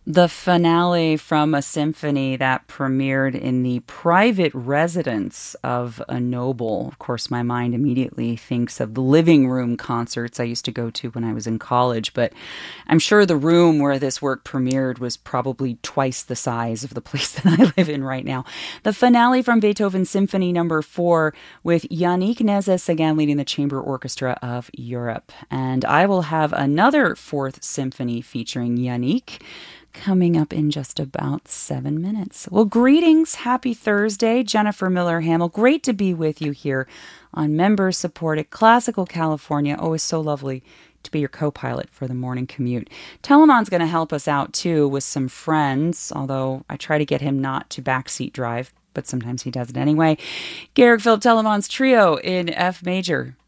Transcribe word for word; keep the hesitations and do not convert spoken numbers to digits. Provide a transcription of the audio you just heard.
The finale from a symphony that premiered in the private residence of a noble. Of course, my mind immediately thinks of the living room concerts I used to go to when I was in college, but I'm sure the room where this work premiered was probably twice the size of the place that I live in right now. The finale from Beethoven's Symphony Number Four, with Yannick Nézet-Séguin leading the Chamber Orchestra of Europe. And I will have another Fourth Symphony featuring Yannick coming up in just about seven minutes. Well, greetings. Happy Thursday. Jennifer Miller Hamill. Great to be with you here on member-supported Classical California. Always so lovely to be your co-pilot for the morning commute. Telemon's going to help us out, too, with some friends, although I try to get him not to backseat drive, but sometimes he does it anyway. Garrick Philip Telemon's Trio in F major.